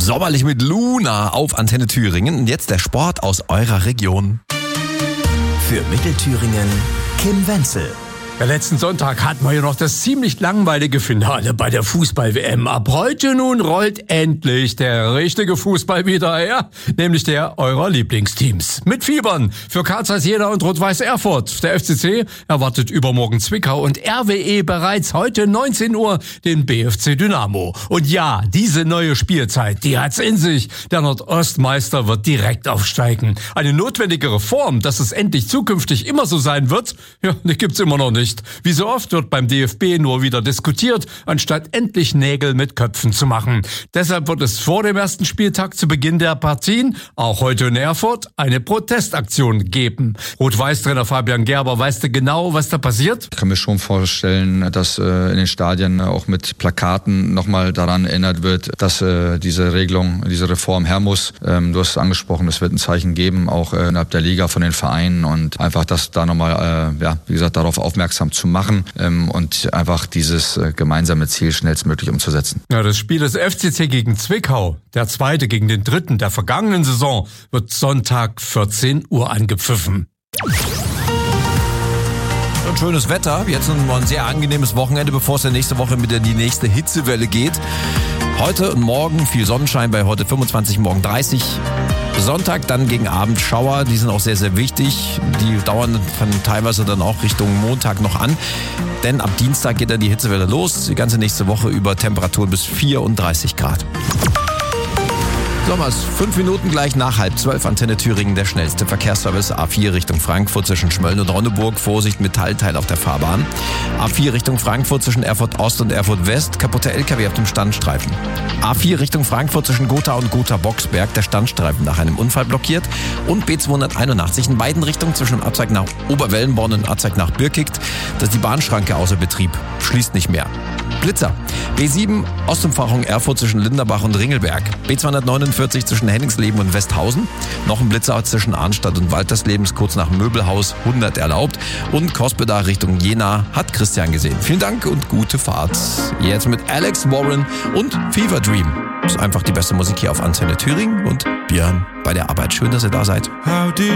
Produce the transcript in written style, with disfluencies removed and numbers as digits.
Sommerlich mit Luna auf Antenne Thüringen. Und jetzt der Sport aus eurer Region. Für Mittelthüringen Kim Wenzel. Ja, letzten Sonntag hatten wir ja noch das ziemlich langweilige Finale bei der Fußball-WM. Ab heute nun rollt endlich der richtige Fußball wieder her, nämlich der eurer Lieblingsteams. Mit Fiebern für Karl Zeiss Jena und Rot-Weiß Erfurt. Der FCC erwartet übermorgen Zwickau und RWE bereits heute 19 Uhr den BFC Dynamo. Und ja, diese neue Spielzeit, die hat's in sich. Der Nordostmeister wird direkt aufsteigen. Eine notwendige Reform, dass es endlich zukünftig immer so sein wird, ja, die gibt's immer noch nicht. Wie so oft wird beim DFB nur wieder diskutiert, anstatt endlich Nägel mit Köpfen zu machen. Deshalb wird es vor dem ersten Spieltag zu Beginn der Partien, auch heute in Erfurt, eine Protestaktion geben. Rot-Weiß-Trainer Fabian Gerber, weißt du genau, was da passiert? Ich kann mir schon vorstellen, dass in den Stadien auch mit Plakaten nochmal daran erinnert wird, dass diese Regelung, diese Reform her muss. Du hast es angesprochen, es wird ein Zeichen geben, auch innerhalb der Liga von den Vereinen und einfach, dass da nochmal, wie gesagt, darauf aufmerksam zu machen und einfach dieses gemeinsame Ziel schnellstmöglich umzusetzen. Ja, das Spiel des FCC gegen Zwickau, der zweite gegen den dritten der vergangenen Saison, wird Sonntag 14 Uhr angepfiffen. Und schönes Wetter, jetzt noch ein sehr angenehmes Wochenende, bevor es ja nächste Woche wieder in die nächste Hitzewelle geht. Heute und morgen viel Sonnenschein, bei heute 25, morgen 30. Sonntag dann gegen Abend Schauer, die sind auch sehr, sehr wichtig. Die dauern teilweise dann auch Richtung Montag noch an. Denn ab Dienstag geht dann die Hitzewelle los. Die ganze nächste Woche über Temperaturen bis 34 Grad. Sommers, 5 Minuten gleich nach 11:30, Antenne Thüringen, der schnellste Verkehrsservice. A4 Richtung Frankfurt zwischen Schmölln und Ronneburg. Vorsicht, Metallteil auf der Fahrbahn. A4 Richtung Frankfurt zwischen Erfurt Ost und Erfurt West. Kaputter LKW auf dem Standstreifen. A4 Richtung Frankfurt zwischen Gotha und Gotha-Boxberg. Der Standstreifen nach einem Unfall blockiert. Und B281 in beiden Richtungen zwischen dem Abzweig nach Oberwellenborn und Abzweig nach Birkigt. Das ist die Bahnschranke außer Betrieb. Schließt nicht mehr. Blitzer. B7 Ostumfahrung Erfurt zwischen Linderbach und Ringelberg. B249 zwischen Henningsleben und Westhausen. Noch ein Blitzer zwischen Arnstadt und Walterslebens kurz nach Möbelhaus 100 erlaubt. Und Cospeda Richtung Jena hat Christian gesehen. Vielen Dank und gute Fahrt. Jetzt mit Alex Warren und Fever Dream. Das ist einfach die beste Musik hier auf Antenne Thüringen und Björn bei der Arbeit. Schön, dass ihr da seid.